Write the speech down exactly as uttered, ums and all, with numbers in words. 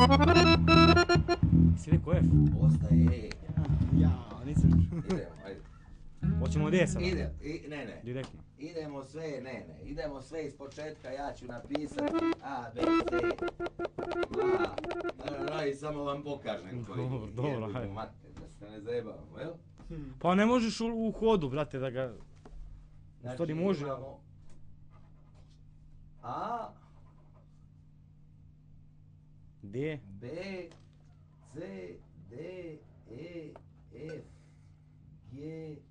Si rekao F? Ostaje E. Ja, nisam... Idemo, ajde. Hoćemo D sada? Ide, i, ne, ne. Direktno. Idemo sve, ne, ne. Idemo sve iz početka, ja ću napisati A, B, C. A, a, i samo vam pokažem koji. Dobro, dobro, hajde. Mate, da se ne zajebavamo, jel? Pa ne možeš u, u hodu, brate, da ga... Znači, Stvari može. imamo A, D, B, C, D, E, F, G,